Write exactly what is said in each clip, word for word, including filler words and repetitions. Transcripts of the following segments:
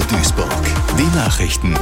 Duisburg. Die Nachrichten.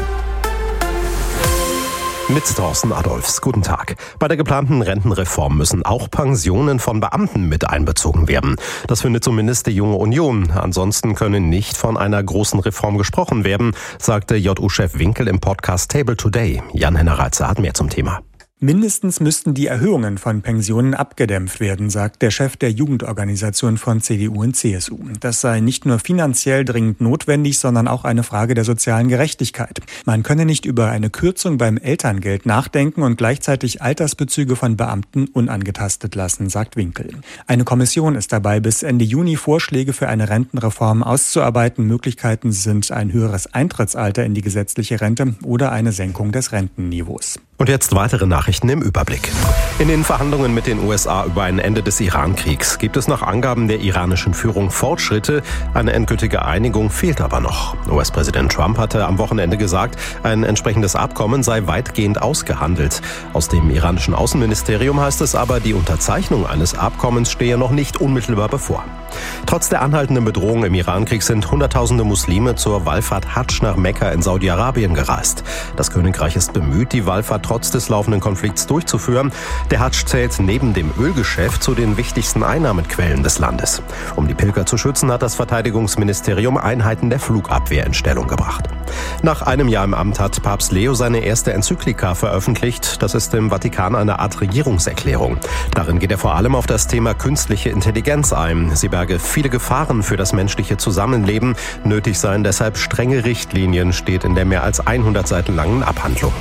Mit Thorsten Adolfs. Guten Tag. Bei der geplanten Rentenreform müssen auch Pensionen von Beamten mit einbezogen werden. Das findet zumindest die Junge Union. Ansonsten könne nicht von einer großen Reform gesprochen werden, sagte J U-Chef Winkel im Podcast Table Today. Jan-Henner Reitzer hat mehr zum Thema. Mindestens müssten die Erhöhungen von Pensionen abgedämpft werden, sagt der Chef der Jugendorganisation von C D U und C S U. Das sei nicht nur finanziell dringend notwendig, sondern auch eine Frage der sozialen Gerechtigkeit. Man könne nicht über eine Kürzung beim Elterngeld nachdenken und gleichzeitig Altersbezüge von Beamten unangetastet lassen, sagt Winkel. Eine Kommission ist dabei, bis Ende Juni Vorschläge für eine Rentenreform auszuarbeiten. Möglichkeiten sind ein höheres Eintrittsalter in die gesetzliche Rente oder eine Senkung des Rentenniveaus. Und jetzt weitere Nachrichten im Überblick. In den Verhandlungen mit den U S A über ein Ende des Iran-Kriegs gibt es nach Angaben der iranischen Führung Fortschritte. Eine endgültige Einigung fehlt aber noch. U S-Präsident Trump hatte am Wochenende gesagt, ein entsprechendes Abkommen sei weitgehend ausgehandelt. Aus dem iranischen Außenministerium heißt es aber, die Unterzeichnung eines Abkommens stehe noch nicht unmittelbar bevor. Trotz der anhaltenden Bedrohung im Iran-Krieg sind Hunderttausende Muslime zur Wallfahrt Hadsch nach Mekka in Saudi-Arabien gereist. Das Königreich ist bemüht, die Wallfahrt trotz des laufenden Konflikts durchzuführen. Der Hadsch zählt neben dem Ölgeschäft zu den wichtigsten Einnahmequellen des Landes. Um die Pilger zu schützen, hat das Verteidigungsministerium Einheiten der Flugabwehr in Stellung gebracht. Nach einem Jahr im Amt hat Papst Leo seine erste Enzyklika veröffentlicht. Das ist im Vatikan eine Art Regierungserklärung. Darin geht er vor allem auf das Thema künstliche Intelligenz ein. Sie berge viele Gefahren für das menschliche Zusammenleben. Nötig seien deshalb strenge Richtlinien, steht in der mehr als hundert Seiten langen Abhandlung.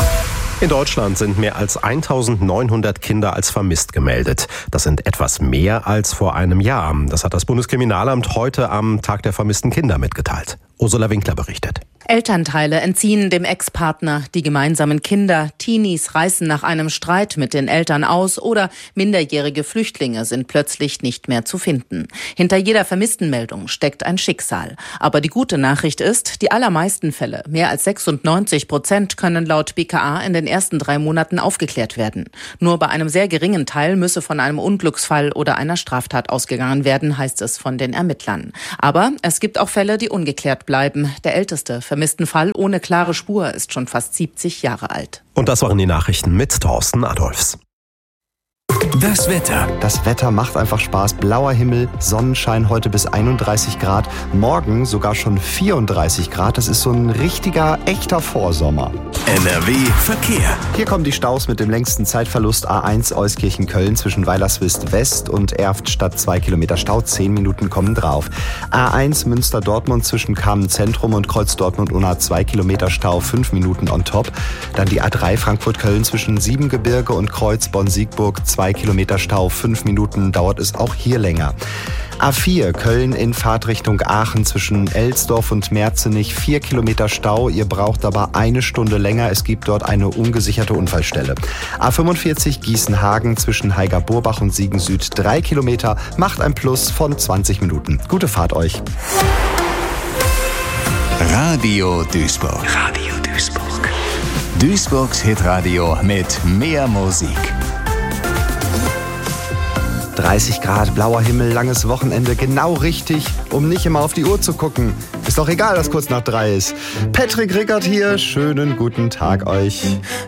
In Deutschland sind mehr als eintausendneunhundert Kinder als vermisst gemeldet. Das sind etwas mehr als vor einem Jahr. Das hat das Bundeskriminalamt heute am Tag der vermissten Kinder mitgeteilt. Ursula Winkler berichtet. Elternteile entziehen dem Ex-Partner die gemeinsamen Kinder. Teenies reißen nach einem Streit mit den Eltern aus oder minderjährige Flüchtlinge sind plötzlich nicht mehr zu finden. Hinter jeder Vermisstenmeldung steckt ein Schicksal. Aber die gute Nachricht ist, die allermeisten Fälle, mehr als sechsundneunzig Prozent, können laut B K A in den ersten drei Monaten aufgeklärt werden. Nur bei einem sehr geringen Teil müsse von einem Unglücksfall oder einer Straftat ausgegangen werden, heißt es von den Ermittlern. Aber es gibt auch Fälle, die ungeklärt bleiben. Der älteste vermissten Fall ohne klare Spur ist schon fast siebzig Jahre alt. Und das waren die Nachrichten mit Thorsten Adolfs. Das Wetter. Das Wetter macht einfach Spaß. Blauer Himmel, Sonnenschein heute bis einunddreißig Grad. Morgen sogar schon vierunddreißig Grad. Das ist so ein richtiger, echter Vorsommer. N R W Verkehr. Hier kommen die Staus mit dem längsten Zeitverlust. A eins Euskirchen-Köln zwischen Weilerswist West und Erftstadt zwei Kilometer Stau. Zehn Minuten kommen drauf. A eins Münster-Dortmund zwischen Kamen-Zentrum und Kreuz-Dortmund-Unna zwei Kilometer Stau. Fünf Minuten on top. Dann die A drei Frankfurt-Köln zwischen Siebengebirge und Kreuz-Bonn-Siegburg. Zwei Kilometer Stau. Fünf Minuten dauert es auch hier länger. A vier Köln in Fahrtrichtung Aachen zwischen Elsdorf und Merzenich. Vier Kilometer Stau. Ihr braucht aber eine Stunde länger. Es gibt dort eine ungesicherte Unfallstelle. A fünfundvierzig Gießen-Hagen zwischen Heiger-Burbach und Siegen-Süd. Drei Kilometer macht ein Plus von zwanzig Minuten. Gute Fahrt euch. Radio Duisburg. Radio Duisburg. Duisburgs Hitradio mit mehr Musik. dreißig Grad, blauer Himmel, langes Wochenende, genau richtig, um nicht immer auf die Uhr zu gucken. Ist doch egal, dass kurz nach drei ist. Patrick Rickert hier, schönen guten Tag euch.